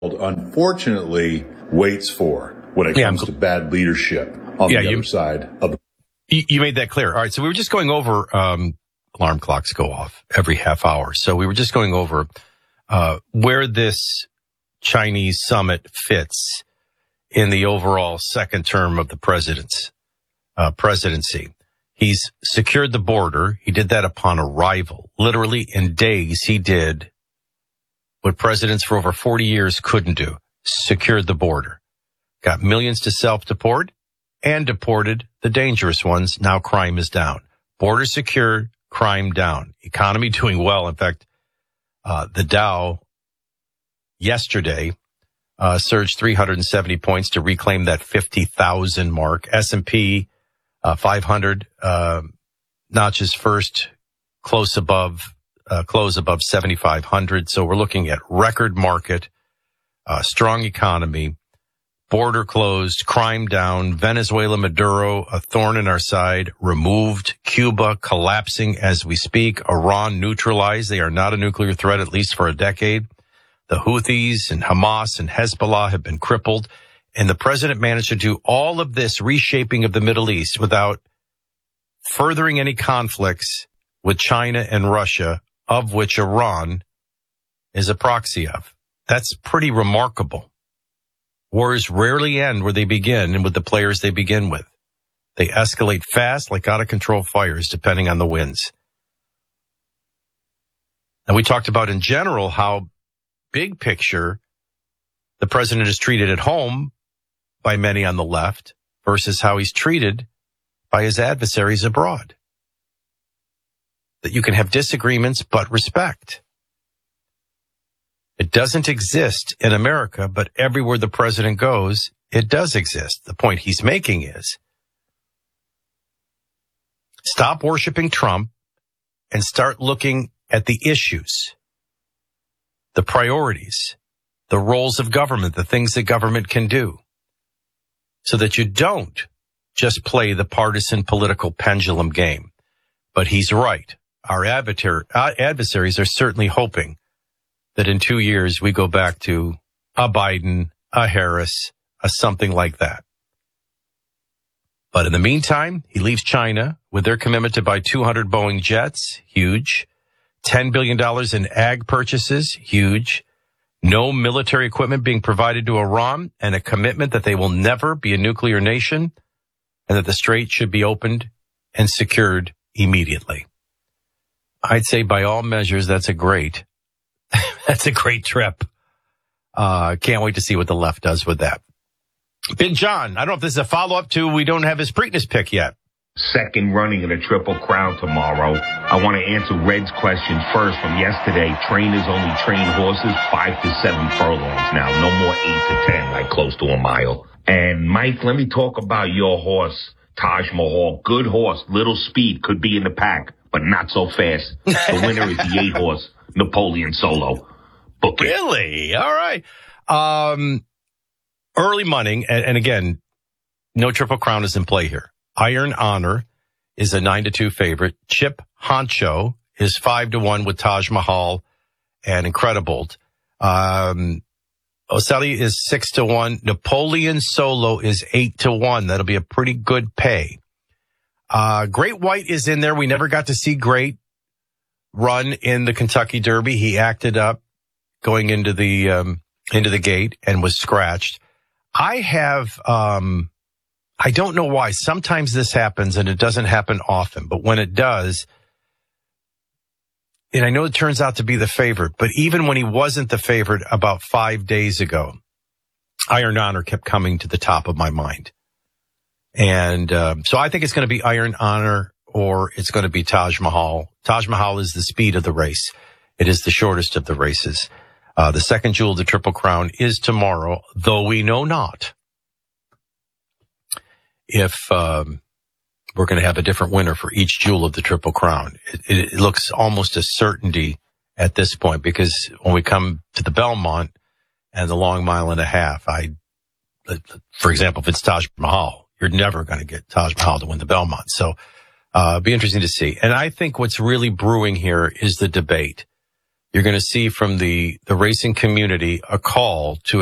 unfortunately waits for when it comes to bad leadership on the other side of the... You made that clear. All right, so we were just going over, alarm clocks go off every half hour. So we were just going over where this Chinese summit fits in the overall second term of the president's presidency. He's secured the border. He did that upon arrival. Literally in days, he did what presidents for over 40 years couldn't do. Secured the border. Got millions to self-deport and deported the dangerous ones. Now crime is down. Border secured, crime down. Economy doing well. In fact, the Dow yesterday surged 370 points to reclaim that 50,000 mark. S&P 500 notches first, close above 7,500. So we're looking at record market, strong economy, border closed, crime down, Venezuela, Maduro, a thorn in our side, removed, Cuba collapsing as we speak, Iran neutralized. They are not a nuclear threat, at least for a decade. The Houthis and Hamas and Hezbollah have been crippled. And the president managed to do all of this reshaping of the Middle East without furthering any conflicts with China and Russia, of which Iran is a proxy of. That's pretty remarkable. Wars rarely end where they begin and with the players they begin with. They escalate fast like out-of-control fires, depending on the winds. And we talked about in general how big picture the president is treated at home by many on the left versus how he's treated by his adversaries abroad. That you can have disagreements, but respect. It doesn't exist in America, but everywhere the president goes, it does exist. The point he's making is stop worshiping Trump and start looking at the issues, the priorities, the roles of government, the things that government can do, so that you don't just play the partisan political pendulum game. But he's right. Our adversaries are certainly hoping that in 2 years we go back to a Biden, a Harris, a something like that. But in the meantime, he leaves China with their commitment to buy 200 Boeing jets, huge. $10 billion in ag purchases, huge. No military equipment being provided to Iran, and a commitment that they will never be a nuclear nation and that the strait should be opened and secured immediately. I'd say by all measures, that's a great trip. Can't wait to see what the left does with that. Big John, I don't know if this is a follow-up to we don't have his Preakness pick yet. Second running of the Triple Crown tomorrow. I want to answer Red's question first from yesterday. Trainers only train horses 5 to 7 furlongs now. No more 8 to 10, like close to a mile. And Mike, let me talk about your horse, Taj Mahal. Good horse, little speed, could be in the pack, but not so fast. The winner is the 8 horse, Napoleon Solo. Book it. Really? All right. Early money, and again, no Triple Crown is in play here. Iron Honor is a 9-2 favorite. Chip Honcho is 5-1 with Taj Mahal and Incredibolt. Ocelli is 6-1. Napoleon Solo is 8-1. That'll be a pretty good pay. Great White is in there. We never got to see Great run in the Kentucky Derby. He acted up going into the gate and was scratched. I don't know why. Sometimes this happens and it doesn't happen often, but when it does, and I know it turns out to be the favorite, but even when he wasn't the favorite about 5 days ago, Iron Honor kept coming to the top of my mind. And so I think it's going to be Iron Honor or it's going to be Taj Mahal. Taj Mahal is the speed of the race. It is the shortest of the races. The second jewel of the Triple Crown is tomorrow, though we know not if we're going to have a different winner for each jewel of the Triple Crown. It looks almost a certainty at this point, because when we come to the Belmont and the long mile and a half, for example, if it's Taj Mahal, you're never going to get Taj Mahal to win the Belmont. So it'll be interesting to see. And I think what's really brewing here is the debate you're going to see from the racing community a call to